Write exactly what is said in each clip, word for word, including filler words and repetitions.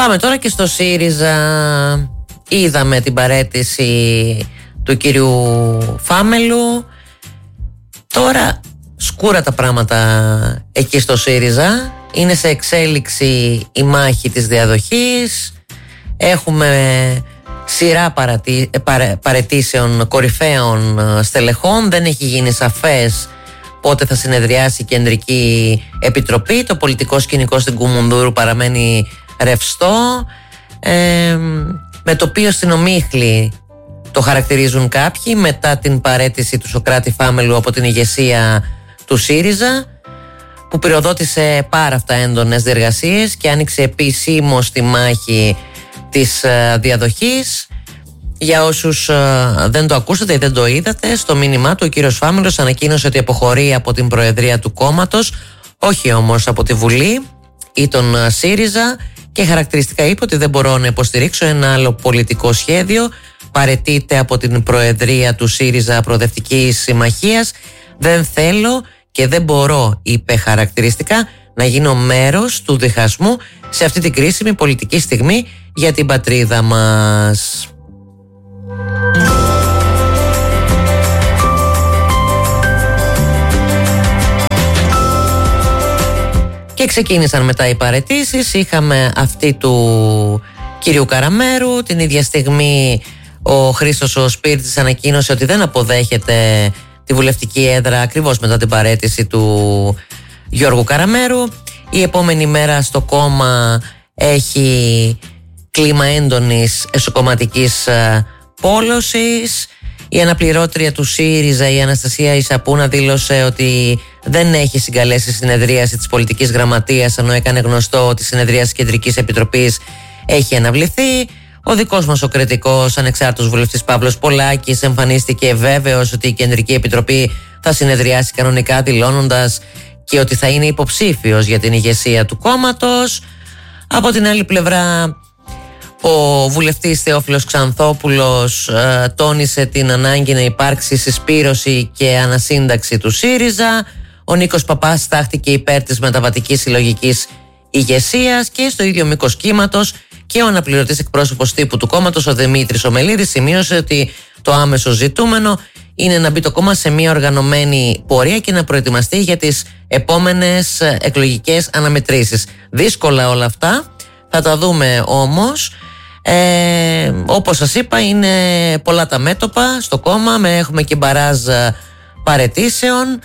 Πάμε τώρα και στο ΣΥΡΙΖΑ. Είδαμε την παραίτηση του κυρίου Φάμελου. Τώρα σκούρα τα πράγματα εκεί στο ΣΥΡΙΖΑ. Είναι σε εξέλιξη η μάχη της διαδοχής. Έχουμε σειρά παρατη... παρε... παραιτήσεων κορυφαίων στελεχών. Δεν έχει γίνει σαφές πότε θα συνεδριάσει η Κεντρική Επιτροπή. Το πολιτικό σκηνικό στην Κουμουνδούρου παραμένει ρευστό, ε, με το οποίο στην ομίχλη το χαρακτηρίζουν κάποιοι μετά την παραίτηση του Σωκράτη Φάμελου από την ηγεσία του ΣΥΡΙΖΑ, που πυροδότησε πάρα αυτά έντονες διεργασίες και άνοιξε επισήμως τη μάχη της ε, διαδοχής. Για όσους ε, δεν το ακούσατε ή δεν το είδατε, στο μήνυμά του ο κύριος Φάμελος ανακοίνωσε ότι αποχωρεί από την προεδρία του κόμματος, όχι όμως από τη Βουλή ή τον ε, ΣΥΡΙΖΑ, και χαρακτηριστικά είπε ότι δεν μπορώ να υποστηρίξω ένα άλλο πολιτικό σχέδιο. Παραιτείται από την προεδρία του ΣΥΡΙΖΑ Προοδευτικής Συμμαχίας. Δεν θέλω και δεν μπορώ, είπε χαρακτηριστικά, να γίνω μέρος του διχασμού σε αυτή την κρίσιμη πολιτική στιγμή για την πατρίδα μας. Και ξεκίνησαν μετά οι παραιτήσεις. Είχαμε αυτή του κυρίου Καραμέρου. Την ίδια στιγμή ο Χρήστος ο Σπίρτης ανακοίνωσε ότι δεν αποδέχεται τη βουλευτική έδρα ακριβώς μετά την παραίτηση του Γιώργου Καραμέρου. Η επόμενη μέρα στο κόμμα έχει κλίμα έντονης εσωκομματικής πόλωσης. Η αναπληρώτρια του ΣΥΡΙΖΑ, η Αναστασία Ισαπούνα, δήλωσε ότι δεν έχει συγκαλέσει συνεδρίαση της πολιτικής γραμματείας, ενώ έκανε γνωστό ότι η συνεδρίαση της Κεντρικής Επιτροπής έχει αναβληθεί. Ο δικός μας ο κριτικός ανεξάρτητος βουλευτής Παύλος Πολάκης εμφανίστηκε βέβαιος ότι η Κεντρική Επιτροπή θα συνεδριάσει κανονικά, δηλώνοντας και ότι θα είναι υποψήφιος για την ηγεσία του κόμματος. Από την άλλη πλευρά, ο βουλευτής Θεόφιλος Ξανθόπουλος ε, τόνισε την ανάγκη να υπάρξει συσπήρωση και ανασύνταξη του ΣΥΡΙΖΑ. Ο Νίκος Παπάς στάχτηκε υπέρ της μεταβατικής συλλογικής ηγεσίας, και στο ίδιο μήκος κύματος και ο αναπληρωτής εκπρόσωπος τύπου του κόμματος, ο Δημήτρης Ομελίδης, σημείωσε ότι το άμεσο ζητούμενο είναι να μπει το κόμμα σε μια οργανωμένη πορεία και να προετοιμαστεί για τις επόμενες εκλογικές αναμετρήσεις. Δύσκολα όλα αυτά, θα τα δούμε όμως. Ε, όπως σας είπα, είναι πολλά τα μέτωπα στο κόμμα, με, έχουμε και μπαράζ παραιτήσεων.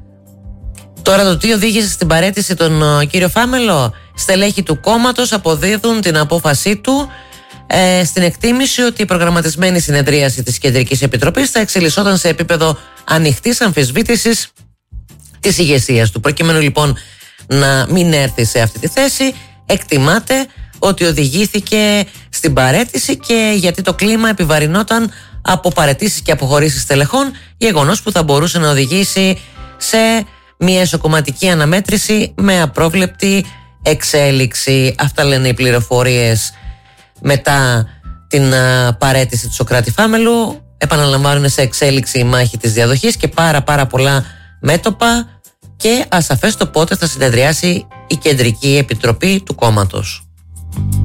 Τώρα το τι οδήγησε στην παραίτηση τον κύριο Φάμελο, στελέχη του κόμματος αποδίδουν την απόφασή του ε, στην εκτίμηση ότι η προγραμματισμένη συνεδρίαση της Κεντρικής Επιτροπής θα εξελισσόταν σε επίπεδο ανοιχτής αμφισβήτησης της ηγεσίας του. Προκειμένου λοιπόν να μην έρθει σε αυτή τη θέση, εκτιμάται ότι οδηγήθηκε στην παραίτηση, και γιατί το κλίμα επιβαρυνόταν από παραιτήσεις και αποχωρήσεις στελεχών, γεγονός που θα μπορούσε να οδηγήσει σε μια εσωκομματική αναμέτρηση με απρόβλεπτη εξέλιξη. Αυτά λένε οι πληροφορίες μετά την uh, παραίτηση του Σωκράτη Φάμελου. Επαναλαμβάνουν σε εξέλιξη η μάχη της διαδοχής και πάρα πάρα πολλά μέτωπα, και ασαφές το πότε θα συνεδριάσει η Κεντρική Επιτροπή του κόμματος.